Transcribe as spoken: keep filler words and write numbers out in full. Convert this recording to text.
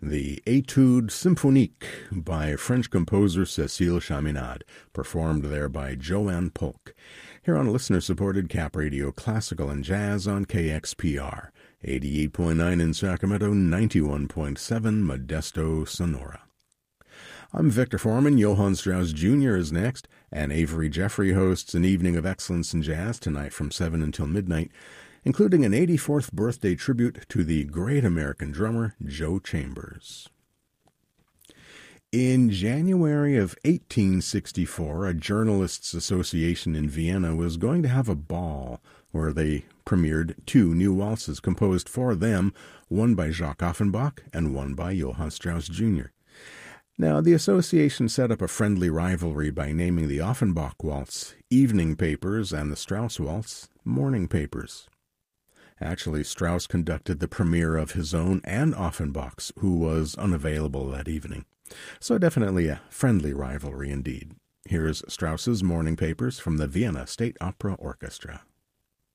the Etude Symphonique by French composer Cécile Chaminade, performed there by Joanne Polk, here on listener-supported Cap Radio Classical and Jazz on K X P R, eighty-eight point nine in Sacramento, ninety-one point seven Modesto, Sonora. I'm Victor Foreman. Johann Strauss Junior is next, and Avery Jeffrey hosts an evening of excellence in jazz tonight from seven until midnight, including an eighty-fourth birthday tribute to the great American drummer Joe Chambers. In January of eighteen sixty-four, a journalists' association in Vienna was going to have a ball where they premiered two new waltzes composed for them, one by Jacques Offenbach and one by Johann Strauss Junior Now, the association set up a friendly rivalry by naming the Offenbach waltz Evening Papers and the Strauss waltz Morning Papers. Actually, Strauss conducted the premiere of his own and Offenbach's, who was unavailable that evening. So definitely a friendly rivalry indeed. Here's Strauss's Morning Papers from the Vienna State Opera Orchestra.